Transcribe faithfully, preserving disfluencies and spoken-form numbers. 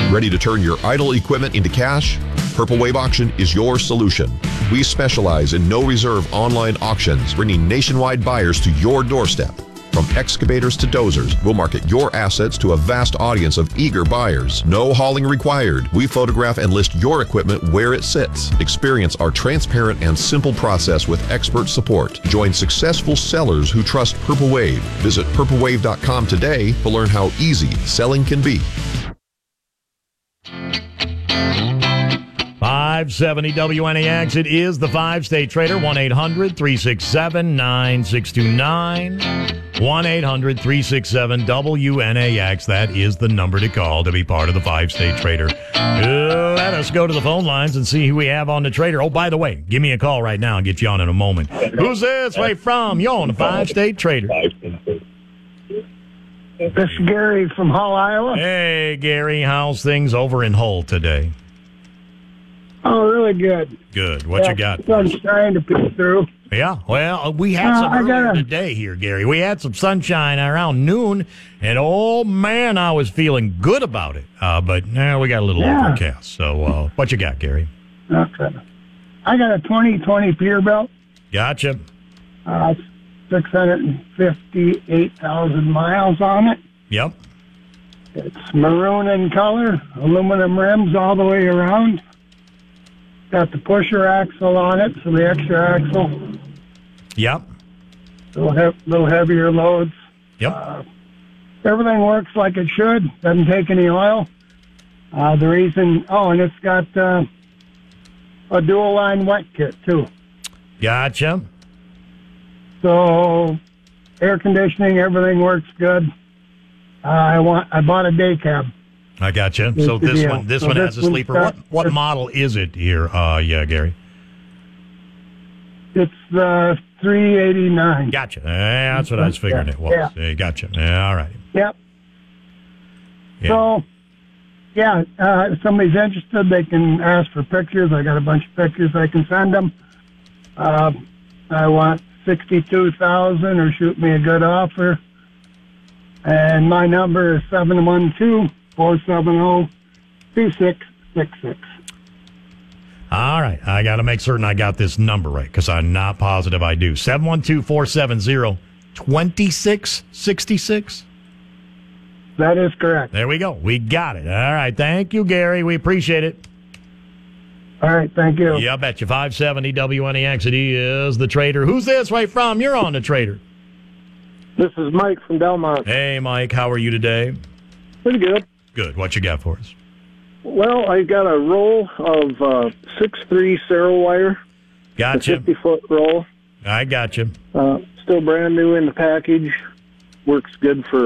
Ready to turn your idle equipment into cash? Purple Wave Auction is your solution. We specialize in no-reserve online auctions, bringing nationwide buyers to your doorstep. From excavators to dozers, we'll market your assets to a vast audience of eager buyers. No hauling required. We photograph and list your equipment where it sits. Experience our transparent and simple process with expert support. Join successful sellers who trust Purple Wave. Visit purple wave dot com today to learn how easy selling can be. five seventy W N A X. It is the five-state trader. one eight hundred three six seven nine six two nine. one eight hundred three six seven W N A X. That is the number to call to be part of the five-state trader. Uh, let us go to the phone lines and see who we have on the trader. Oh, by the way, give me a call right now and get you on in a moment. Who's this? Where from? You're on the five-state trader. This is Gary from Hull, Iowa. Hey, Gary. How's things over in Hull today? Oh, really good. Good. What yeah, you got? Sun's trying to peek through. Yeah, well, we had Uh, some I earlier gotta- today here, Gary. We had some sunshine around noon, and oh, man, I was feeling good about it. Uh, but now we got a little Yeah. overcast. So uh, what you got, Gary? Okay. I got a twenty twenty Peterbilt. Gotcha. Uh, six hundred fifty-eight thousand miles on it. Yep. It's maroon in color, aluminum rims all the way around. Got the pusher axle on it, so the extra axle, Yep. little, he- little heavier loads. Yep. Uh, everything works like it should. Doesn't take any oil. Uh, the reason, oh, and it's got uh, a dual line wet kit too. Gotcha. So air conditioning, everything works good. Uh, I want. I bought a day cab. I gotcha. Here's So the this deal. one, this So one this has a one's sleeper. got- What what model is it here? Uh, yeah, Gary. It's the three eighty-nine. Gotcha. Yeah, that's what I was figuring Yeah, it was. yeah. Yeah, gotcha. Yeah, all right. Yep. Yeah. So, yeah, uh, if somebody's interested, they can ask for pictures. I got a bunch of pictures I can send them. Uh, I want sixty-two thousand, or shoot me a good offer. And my number is seven one two, four seven zero, two six six six. All right. I got to make certain I got this number right because I'm not positive I do. seven one two, four seven zero, two six six six. That is correct. There we go. We got it. All right. Thank you, Gary. We appreciate it. All right, thank you. Yeah, I bet you. five seventy W N A X. It is the trader. Who's this right from? You're on the trader. This is Mike from Belmont. Hey, Mike. How are you today? Pretty good. Good. What you got for us? Well, I got a roll of uh, six three Cero wire, a Gotcha. fifty-foot roll. I got you. Uh, still brand new in the package. Works good for